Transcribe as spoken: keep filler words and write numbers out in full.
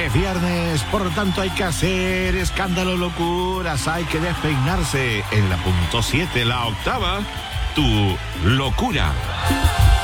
Es viernes, por lo tanto hay que hacer escándalo, locuras, hay que despeinarse. En la punto siete, la octava, tu locura.